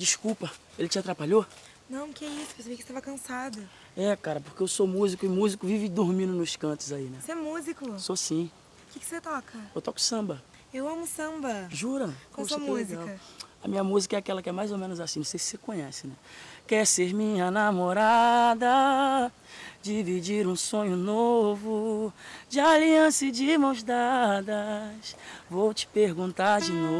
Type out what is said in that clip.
Desculpa, ele te atrapalhou? Não, que isso, percebi que você estava cansada. É, cara, porque eu sou músico e músico vive dormindo nos cantos aí, né? Você é músico? Sou sim. O que você toca? Eu toco samba. Eu amo samba. Jura? Qual Poxa, sua que música? legal. A minha música é aquela que é mais ou menos assim, não sei se você conhece, né? Quer ser minha namorada, dividir um sonho novo, de aliança e de mãos dadas. Vou te perguntar de novo.